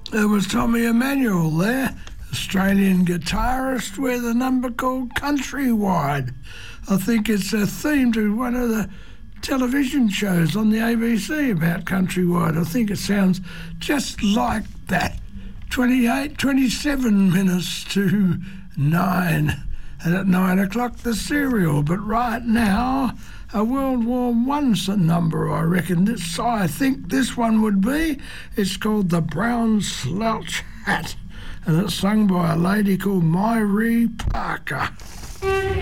There was Tommy Emmanuel there, Australian guitarist with a number called Countrywide. I think it's a theme to one of the television shows on the ABC about Countrywide. I think it sounds just like that. 27 minutes to 9. And at 9 o'clock, the serial. But right now, a World War One number, I reckon. I think this one would be. It's called The Brown Slouch Hat. And it's sung by a lady called Myree Parker.